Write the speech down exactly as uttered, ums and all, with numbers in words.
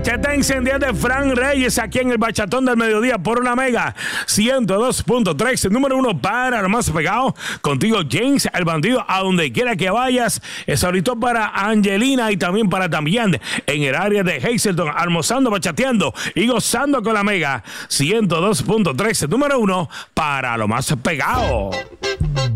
que está incendiando Fran Reyes aquí en el Bachatón del Mediodía por una Mega ciento dos punto tres, el número uno para lo más pegado. Contigo, James, el bandido, a donde quiera que vayas. Es ahorita para Angelina y también para también en el área de Hazleton, almorzando, bachateando y gozando con la Mega ciento dos punto tres, el número uno para lo más pegado.